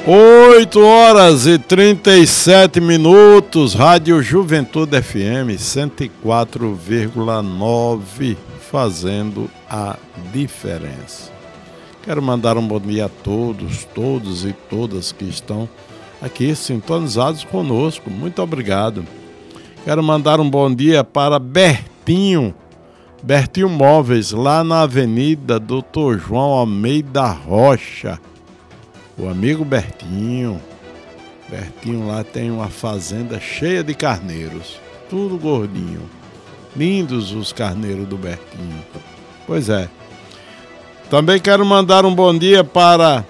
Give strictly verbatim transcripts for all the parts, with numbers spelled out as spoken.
oito horas e trinta e sete minutos, Rádio Juventude F M cento e quatro vírgula nove, fazendo a diferença. Quero mandar um bom dia a todos, todos e todas que estão aqui sintonizados conosco. Muito obrigado. Quero mandar um bom dia para Bertinho, Bertinho Móveis, lá na Avenida doutor João Almeida Rocha. O amigo Bertinho, Bertinho lá tem uma fazenda cheia de carneiros, tudo gordinho. Lindos os carneiros do Bertinho. Pois é. Também quero mandar um bom dia para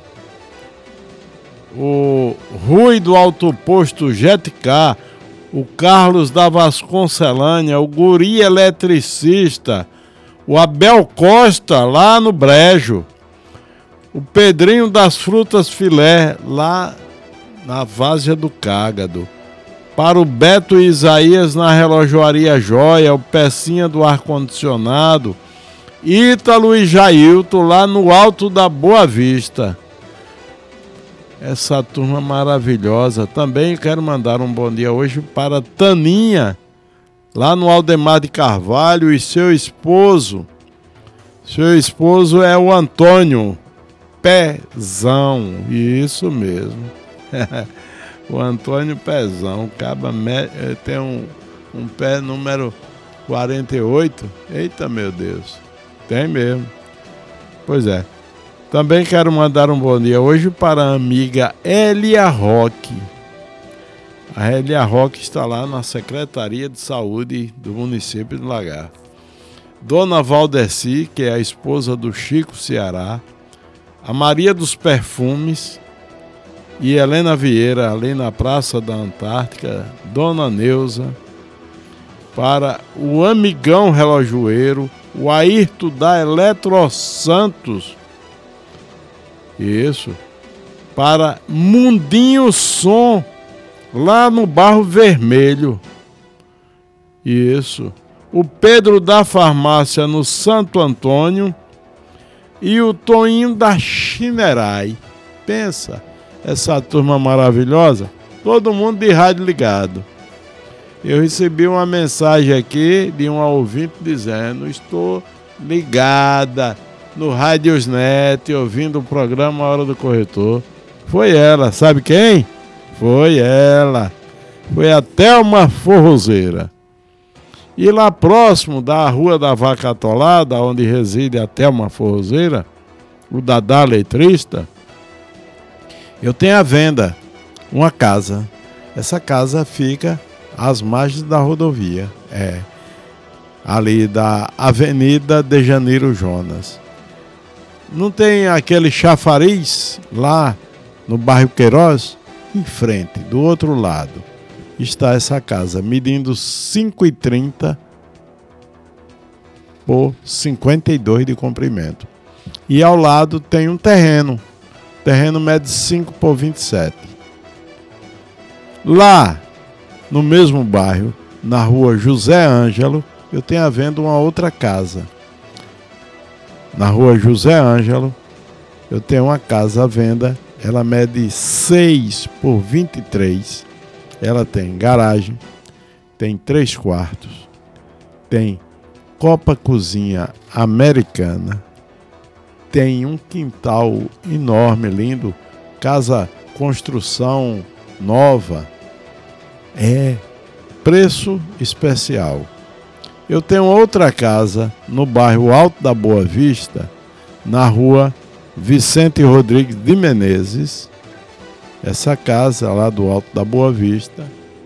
o Rui do Alto Posto Jetcar, o Carlos da Vasconcelânea, o Guri Eletricista, o Abel Costa lá no Brejo, o Pedrinho das Frutas Filé, lá na Várzea do Cágado. Para o Beto Isaías na Relojoaria Joia, o Pecinha do Ar-Condicionado, Ítalo e Jailton lá no Alto da Boa Vista. Essa turma maravilhosa. Também quero mandar um bom dia hoje para Taninha, lá no Aldemar de Carvalho, e seu esposo. Seu esposo é o Antônio Pezão, isso mesmo. O Antônio Pezão, caba me... tem um, um pé número quarenta e oito. Eita, meu Deus, tem mesmo. Pois é. Também quero mandar um bom dia hoje para a amiga Elia Roque. A Elia Roque está lá na Secretaria de Saúde do município de Lagar. Dona Valdeci, que é a esposa do Chico Ceará, a Maria dos Perfumes e Helena Vieira, ali na Praça da Antártica, Dona Neuza, para o amigão relojoeiro, o Ayrton da Eletro Santos, isso, para Mundinho Som, lá no Barro Vermelho, isso, o Pedro da Farmácia no Santo Antônio, e o Toninho da Chinerai. Pensa, essa turma maravilhosa, todo mundo de rádio ligado. Eu recebi uma mensagem aqui de uma ouvinte dizendo: estou ligada no Radiosnet, ouvindo o programa Hora do Corretor. Foi ela, sabe quem? Foi ela. Foi a Thelma Forrozeira. E lá próximo da Rua da Vaca Atolada, onde reside a Thelma Forrozeira, o Dadá Letrista, eu tenho à venda uma casa. Essa casa fica às margens da rodovia, é, ali da Avenida de Janeiro Jonas. Não tem aquele chafariz lá no bairro Queiroz? Em frente, do outro lado, está essa casa, medindo cinco e trinta por cinquenta e dois de comprimento. E ao lado tem um terreno. O terreno mede cinco por vinte e sete. Lá, no mesmo bairro, na rua José Ângelo, eu tenho à venda uma outra casa. Na rua José Ângelo, eu tenho uma casa à venda. Ela mede seis por vinte e três. Ela tem garagem, tem três quartos, tem copa cozinha americana, tem um quintal enorme, lindo, casa construção nova, é preço especial. Eu tenho outra casa no bairro Alto da Boa Vista, na rua Vicente Rodrigues de Menezes. Essa casa lá do Alto da Boa Vista,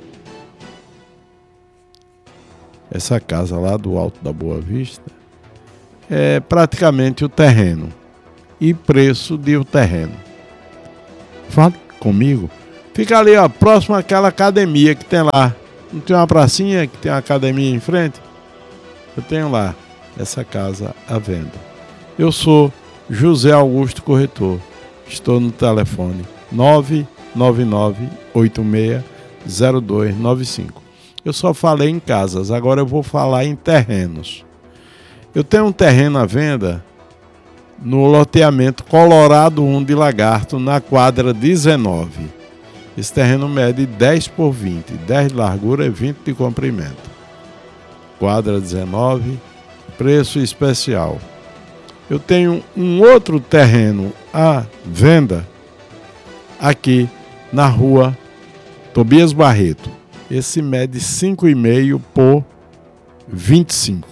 essa casa lá do Alto da Boa Vista, é praticamente o terreno e preço de o terreno. Fale comigo. Fica ali, ó, próximo àquela academia que tem lá. Não tem uma pracinha que tem uma academia em frente? Eu tenho lá essa casa à venda. Eu sou José Augusto Corretor. Estou no telefone nove nove nove oito seis zero dois nove cinco. Eu só falei em casas, agora eu vou falar em terrenos. Eu tenho um terreno à venda no loteamento Colorado um de Lagarto, na quadra dezenove. Esse terreno mede dez por vinte, dez de largura e vinte de comprimento. Quadra dezenove, preço especial. Eu tenho um outro terreno à venda aqui na rua Tobias Barreto. Esse mede cinco e meio por vinte e cinco.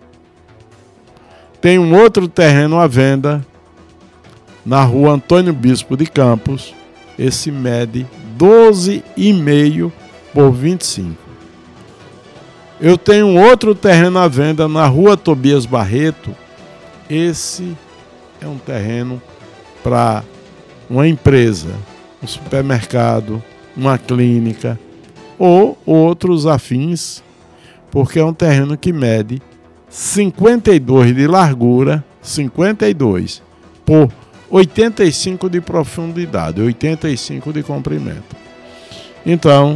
Tem um outro terreno à venda na rua Antônio Bispo de Campos. Esse mede doze e meio por vinte e cinco. Eu tenho um outro terreno à venda na rua Tobias Barreto. Esse é um terreno para uma empresa, um supermercado, uma clínica ou outros afins, porque é um terreno que mede cinquenta e dois de largura, cinquenta e dois por oitenta e cinco de profundidade, oitenta e cinco de comprimento. Então,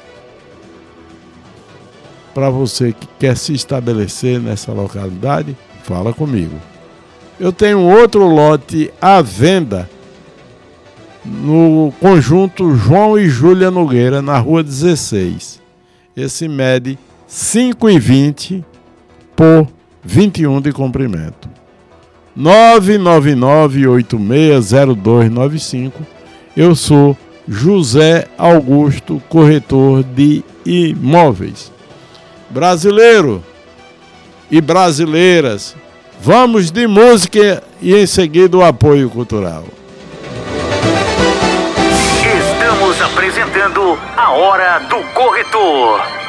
para você que quer se estabelecer nessa localidade, fala comigo. Eu tenho outro lote à venda no conjunto João e Júlia Nogueira, na rua dezesseis. Esse mede cinco e vinte por vinte e um de comprimento. nove nove nove oito seis zero dois nove cinco. Eu sou José Augusto, corretor de imóveis. Brasileiro e brasileiras, vamos de música e em seguida o apoio cultural. Estamos apresentando a Hora do Corretor.